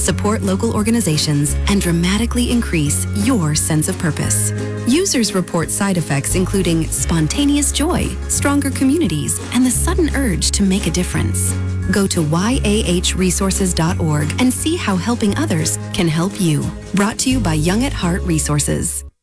support local organizations, and dramatically increase your sense of purpose. Users report side effects including spontaneous joy, stronger communities, and the sudden urge to make a difference. Go to yahresources.org and see how helping others can help you. Brought to you by Young at Heart Resources.